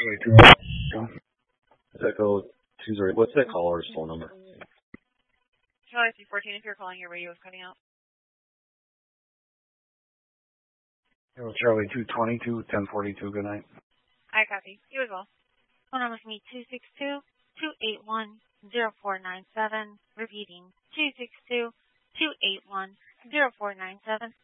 Echo 20. What's that caller's phone number? Charlie 314, if you're calling, your radio is cutting out. Charlie 222, 1042, good night. I copy. You as well. Phone number with me, 262-281-0497. Repeating, 262-281-0497.